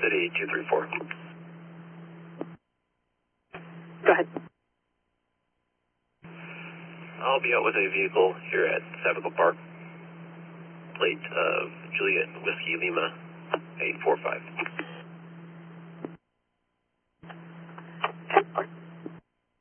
City 234. Go ahead. I'll be out with a vehicle here at Savicle Park. Plate Juliet Whiskey Lima 845.